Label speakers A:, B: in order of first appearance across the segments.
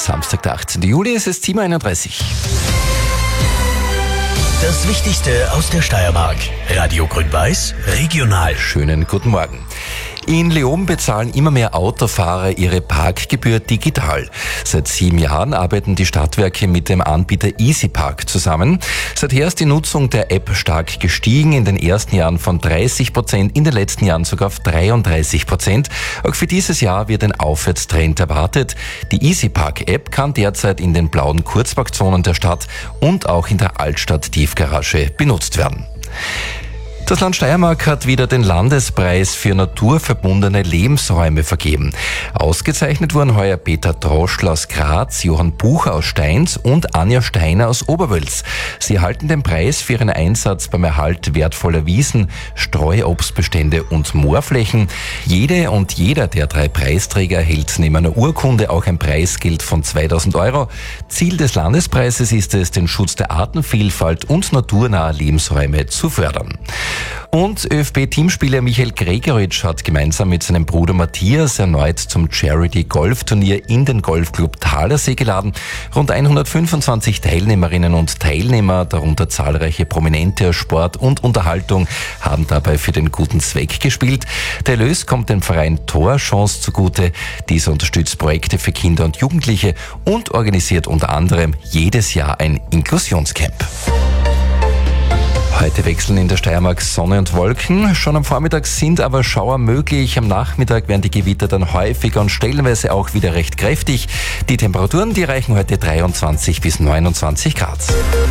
A: Samstag, der 18. Juli, es ist 7:31 Uhr.
B: Das Wichtigste aus der Steiermark. Radio Grün-Weiß, regional.
A: Schönen guten Morgen. In Leoben bezahlen immer mehr Autofahrer ihre Parkgebühr digital. Seit 7 Jahren arbeiten die Stadtwerke mit dem Anbieter EasyPark zusammen. Seither ist die Nutzung der App stark gestiegen, in den ersten Jahren von 30%, in den letzten Jahren sogar auf 33%. Auch für dieses Jahr wird ein Aufwärtstrend erwartet. Die EasyPark-App kann derzeit in den blauen Kurzparkzonen der Stadt und auch in der Altstadt-Tiefgarage benutzt werden. Das Land Steiermark hat wieder den Landespreis für naturverbundene Lebensräume vergeben. Ausgezeichnet wurden heuer Peter Droschl aus Graz, Johann Bucher aus Steins und Anja Steiner aus Oberwölz. Sie erhalten den Preis für ihren Einsatz beim Erhalt wertvoller Wiesen, Streuobstbestände und Moorflächen. Jede und jeder der 3 Preisträger erhält neben einer Urkunde auch ein Preisgeld von 2.000 Euro. Ziel des Landespreises ist es, den Schutz der Artenvielfalt und naturnahe Lebensräume zu fördern. Und ÖFB-Teamspieler Michael Gregoritsch hat gemeinsam mit seinem Bruder Matthias erneut zum Charity-Golfturnier in den Golfclub Thalersee geladen. Rund 125 Teilnehmerinnen und Teilnehmer, darunter zahlreiche Prominente aus Sport und Unterhaltung, haben dabei für den guten Zweck gespielt. Der Erlös kommt dem Verein Torchance zugute. Dieser unterstützt Projekte für Kinder und Jugendliche und organisiert unter anderem jedes Jahr ein Inklusionscamp. Heute wechseln in der Steiermark Sonne und Wolken. Schon am Vormittag sind aber Schauer möglich. Am Nachmittag werden die Gewitter dann häufiger und stellenweise auch wieder recht kräftig. Die Temperaturen, die reichen heute 23 bis 29 Grad.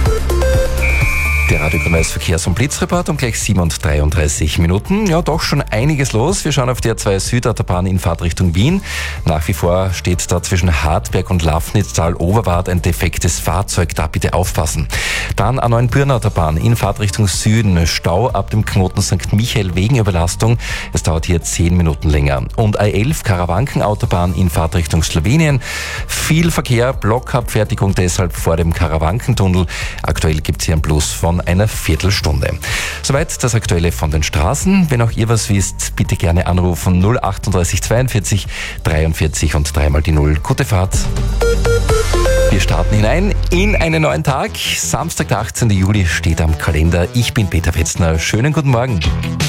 A: Der Radio Grün-Weiß Verkehrs- und Blitzreport um gleich 7:33. Ja, doch schon einiges los. Wir schauen auf der A2 Südautobahn in Fahrtrichtung Wien. Nach wie vor steht da zwischen Hartberg und Lafnitztal-Oberwart ein defektes Fahrzeug. Da bitte aufpassen. Dann A9 Bürnautobahn in Fahrtrichtung Süden. Stau ab dem Knoten St. Michael wegen Überlastung. Es dauert hier 10 Minuten länger. Und A11 Karawankenautobahn in Fahrtrichtung Slowenien. Viel Verkehr, Blockabfertigung deshalb vor dem Karawankentunnel. Aktuell gibt es hier einen Plus von einer Viertelstunde. Soweit das Aktuelle von den Straßen. Wenn auch ihr was wisst, bitte gerne anrufen 038 42 43 und 3 die 0. Gute Fahrt. Wir starten hinein in einen neuen Tag. Samstag, der 18. Juli steht am Kalender. Ich bin Peter Wetzner. Schönen guten Morgen.